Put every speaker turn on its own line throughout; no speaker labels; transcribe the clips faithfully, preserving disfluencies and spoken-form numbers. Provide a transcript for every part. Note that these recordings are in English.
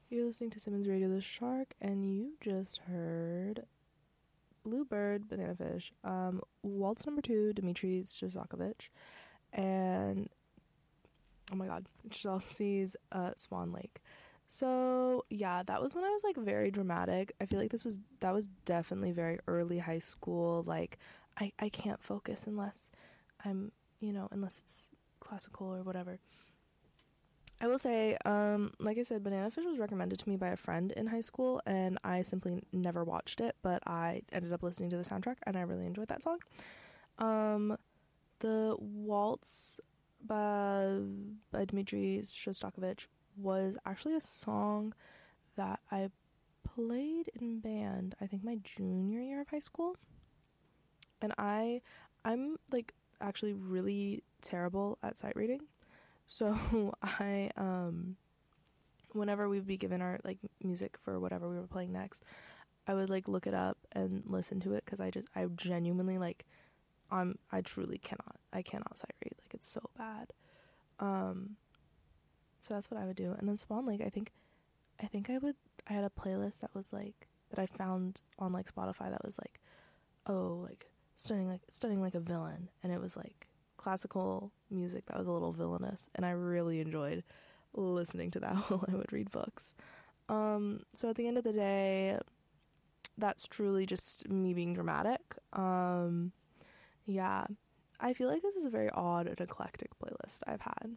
You're listening to Simmons Radio the Shark, and you just heard Bluebird, Banana Fish, um, Waltz Number Two, Dmitri Shostakovich, and oh my god, Chelsea's uh, Swan Lake. So yeah, that was when I was like very dramatic. I feel like this was that was definitely very early high school. Like I I can't focus unless I'm you know unless it's classical or whatever. I will say, um, like I said, Banana Fish was recommended to me by a friend in high school, and I simply never watched it, but I ended up listening to the soundtrack, and I really enjoyed that song. Um, the Waltz by, by Dmitri Shostakovich was actually a song that I played in band, I think my junior year of high school, and I, I'm, like, actually really terrible at sight reading. So I, um, whenever we'd be given our, like, music for whatever we were playing next, I would, like, look it up and listen to it, because I just, I genuinely, like, I'm, I truly cannot, I cannot sight read, like, it's so bad. Um, so that's what I would do. And then Swan Lake, I think, I think I would, I had a playlist that was, like, that I found on, like, Spotify that was, like, oh, like, studying, like, studying like a villain, and it was, like, classical music that was a little villainous, and I really enjoyed listening to that while I would read books. Um, so at the end of the day, that's truly just me being dramatic. Um, yeah, I feel like this is a very odd and eclectic playlist I've had.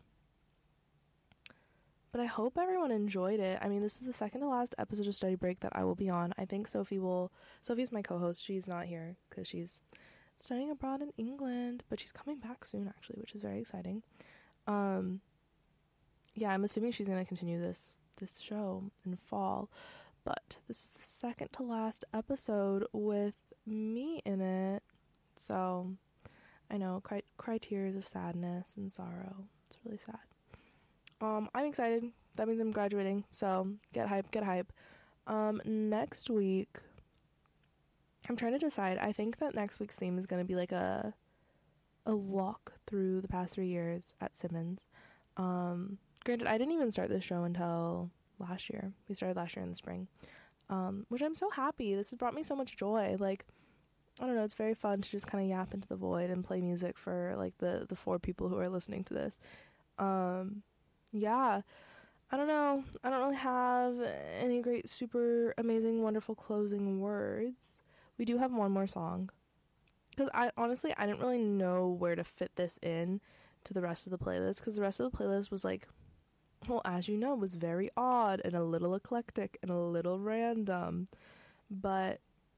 But I hope everyone enjoyed it. I mean, this is the second to last episode of Study Break that I will be on. I think Sophie will... Sophie's my co-host. She's not here because she's studying abroad in England, but she's coming back soon, actually, which is very exciting. Um, yeah, I'm assuming she's going to continue this this show in fall, but this is the second to last episode with me in it, so I know, cry, cry tears of sadness and sorrow. It's really sad. Um, I'm excited. That means I'm graduating, so get hype, get hype. Um, next week... I'm trying to decide. I think that next week's theme is going to be like a a walk through the past three years at Simmons. Um, granted, I didn't even start this show until last year. We started last year in the spring, um, which I'm so happy. This has brought me so much joy. Like, I don't know, it's very fun to just kind of yap into the void and play music for like the, the four people who are listening to this. Um, yeah, I don't know. I don't really have any great, super amazing, wonderful closing words. We do have one more song, because I honestly I didn't really know where to fit this in to the rest of the playlist, because the rest of the playlist was like, well, as you know, was very odd and a little eclectic and a little random. But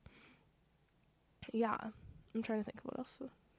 yeah, I'm trying to think of what else.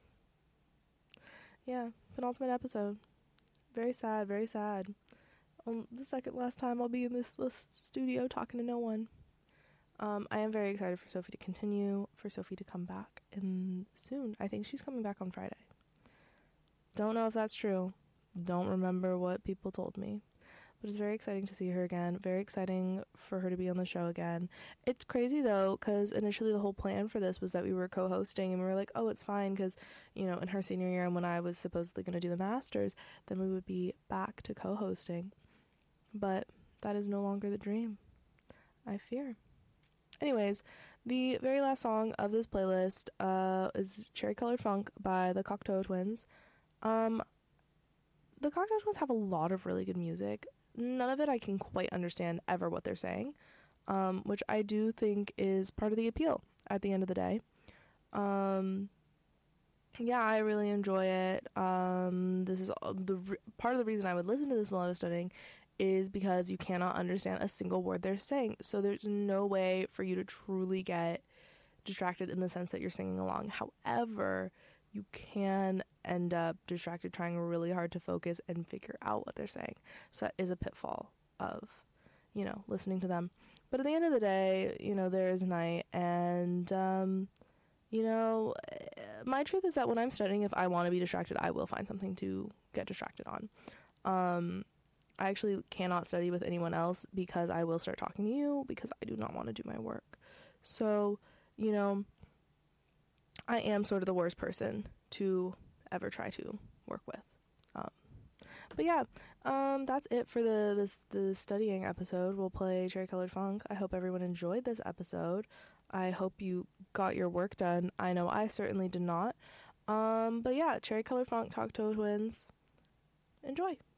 Yeah, penultimate episode. Very sad, very sad. Um, the second last time I'll be in this, this studio talking to no one. Um, I am very excited for Sophie to continue, for Sophie to come back in soon. I think she's coming back on Friday. Don't know if that's true. Don't remember what people told me. But it's very exciting to see her again. Very exciting for her to be on the show again. It's crazy, though, because initially the whole plan for this was that we were co-hosting, and we were like, oh, it's fine, because, you know, in her senior year and when I was supposedly going to do the Masters, then we would be back to co-hosting. But that is no longer the dream, I fear. Anyways, the very last song of this playlist uh, is Cherry Colored Funk by the Cocteau Twins. Um, the Cocteau Twins have a lot of really good music. None of it I can quite understand ever what they're saying, um, which I do think is part of the appeal at the end of the day. Um, yeah, I really enjoy it. Um, this is the re- part of the reason I would listen to this while I was studying is because you cannot understand a single word they're saying. So there's no way for you to truly get distracted in the sense that you're singing along. However, you can end up distracted trying really hard to focus and figure out what they're saying. So that is a pitfall of, you know, listening to them. But at the end of the day, you know, there is night, and, um, you know, my truth is that when I'm studying, if I want to be distracted, I will find something to get distracted on. Um, I actually cannot study with anyone else because I will start talking to you because I do not want to do my work. So, you know, I am sort of the worst person to ever try to work with. Um, But yeah, um, that's it for the this the studying episode. We'll play Cherry Colored Funk. I hope everyone enjoyed this episode. I hope you got your work done. I know I certainly did not. Um, but yeah, Cherry Colored Funk, Talk Twins. Enjoy.